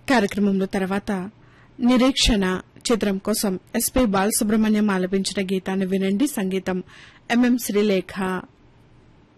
కార్యక్రమంలో తర్వాత నిరీక్షణ చిత్రం కోసం ఎస్పీ బాలసుబ్రహ్మణ్యం ఆలపించిన గీతాన్ని వినండి. సంగీతం ఎంఎం శ్రీలేఖ.